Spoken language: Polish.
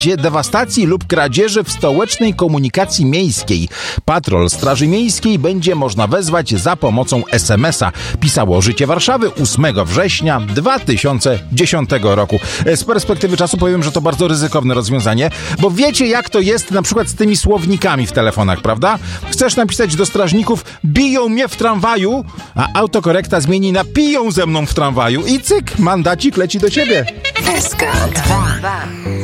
dewastacji lub kradzieży w stołecznej komunikacji miejskiej. Patrol Straży Miejskiej będzie można wezwać za pomocą SMS-a. Pisało Życie Warszawy 8 września 2010 roku. Z perspektywy czasu powiem, że to bardzo ryzykowne rozwiązanie, bo wiecie jak to jest na przykład z tymi słownikami w telefonach, prawda? Chcesz napisać do strażników biją mnie w tramwaju, a autokorekta zmieni na piją ze mną w tramwaju i cyk, mandacik leci do ciebie. SK2